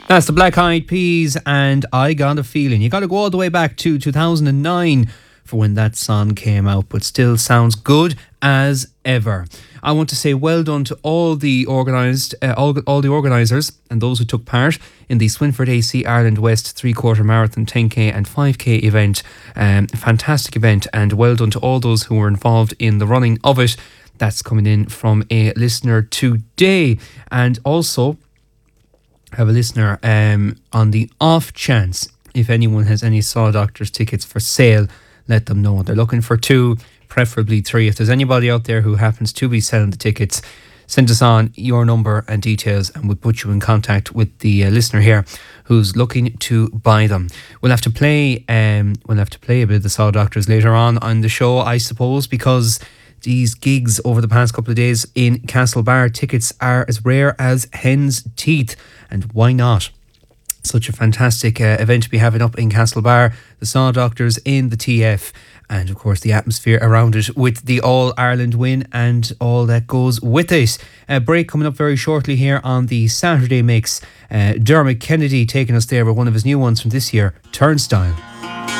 That's the Black Eyed Peas and I Got a Feeling. You got to go all the way back to 2009 for when that song came out, but still sounds good as ever. I want to say well done to all the organisers and those who took part in the Swinford AC Ireland West 3/4 Marathon, 10k and 5k event. Fantastic event, and well done to all those who were involved in the running of it. That's coming in from a listener today. And also have a listener on the off chance, if anyone has any Saw Doctors tickets for sale, let them know. They're looking for 2, preferably 3. If there's anybody out there who happens to be selling the tickets, send us on your number and details and we'll put you in contact with the listener here who's looking to buy them. We'll have to play a bit of the Saw Doctors later on the show, I suppose, because these gigs over the past couple of days in Castlebar, tickets are as rare as hen's teeth, and why not? Such a fantastic event to be having up in Castlebar, the Saw Doctors in the TF, and of course the atmosphere around it with the All-Ireland win and all that goes with it. A break coming up very shortly here on the Saturday Mix. Dermot Kennedy taking us there with one of his new ones from this year, Turnstile.